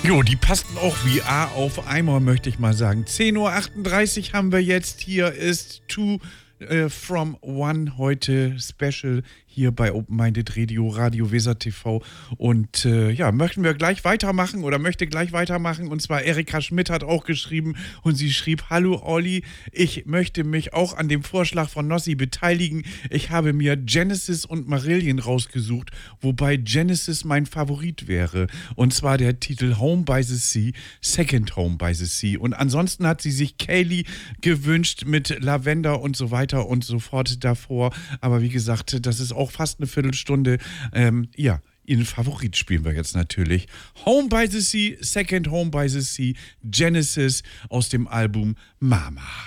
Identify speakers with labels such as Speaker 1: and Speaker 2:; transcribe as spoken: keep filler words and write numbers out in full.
Speaker 1: Jo, die passten auch wie A auf Eimer, möchte ich mal sagen. zehn Uhr achtunddreißig haben wir jetzt. Hier ist Two äh, from One heute Special hier bei Open Minded Radio, Radio Weser T V. Und äh, ja, möchten wir gleich weitermachen oder möchte gleich weitermachen. Und zwar Erika Schmidt hat auch geschrieben und sie schrieb: Hallo Olli, ich möchte mich auch an dem Vorschlag von Nossi beteiligen. Ich habe mir Genesis und Marillion rausgesucht, wobei Genesis mein Favorit wäre. Und zwar der Titel Home by the Sea, Second Home by the Sea. Und ansonsten hat sie sich Kaylee gewünscht mit Lavender und so weiter und so fort davor. Aber wie gesagt, das ist auch fast eine Viertelstunde. Ähm, ja, ihren Favorit spielen wir jetzt natürlich. Home by the Sea, Second Home by the Sea, Genesis aus dem Album Mama.